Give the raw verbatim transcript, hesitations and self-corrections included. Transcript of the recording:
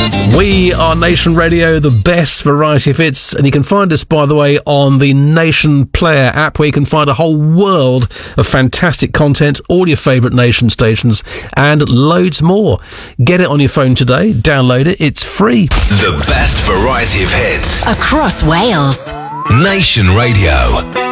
We are Nation Radio, the best variety of hits, and you can find us, by the way, on the Nation Player app, where you can find a whole world of fantastic content, all your favourite Nation stations, and loads more. Get it on your phone today, download it, it's free. The best variety of hits across Wales. Nation Radio.